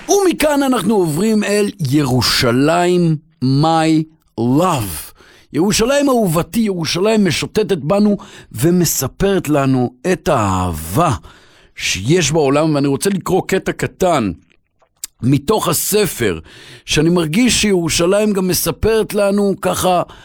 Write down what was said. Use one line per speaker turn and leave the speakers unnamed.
ומכאן אנחנו עוברים אל ירושלים, my love. ירושלים אהובתי, ירושלים משוטטת בנו ומספרת לנו את האהבה שיש בעולם. ואני רוצה לקרוא קטע קטן מתוך הספר, שאני מרגיש שירושלים גם מספרת לנו ככה